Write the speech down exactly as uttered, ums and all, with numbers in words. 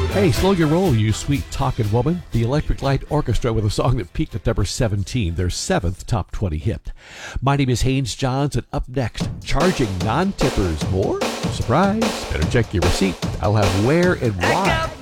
Hey, slow your roll, you sweet talking woman. The Electric Light Orchestra with a song that peaked at number seventeen, their seventh top twenty hit. My name is Haynes Johns, and up next, charging non-tippers more? Surprise! Better check your receipt. I'll have where and why.